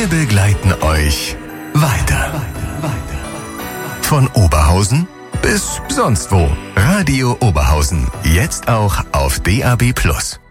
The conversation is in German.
Wir begleiten euch weiter. Von Oberhausen bis sonst wo. Radio Oberhausen. Jetzt auch auf DAB+.